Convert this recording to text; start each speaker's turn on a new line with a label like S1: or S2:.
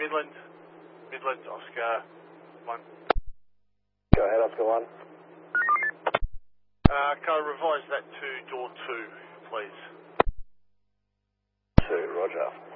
S1: Midland, Oscar 1.
S2: Go ahead, Oscar 1.
S1: Can I revise that to door 2, please?
S2: 2, roger.